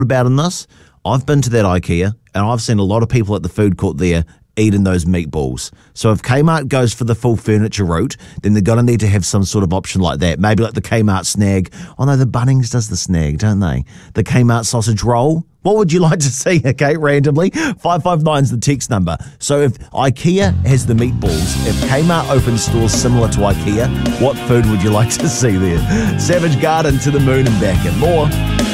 about in this, I've been to that IKEA and I've seen a lot of people at the food court there eating those meatballs. So if Kmart goes for the full furniture route, then they're going to need to have some sort of option like that. Maybe like the Kmart snag. Oh no, the Bunnings does the snag, don't they? The Kmart sausage roll. What would you like to see, okay, randomly? 559 is the text number. So if IKEA has the meatballs, if Kmart opens stores similar to IKEA, what food would you like to see there? Savage Garden, To the Moon and Back, and more.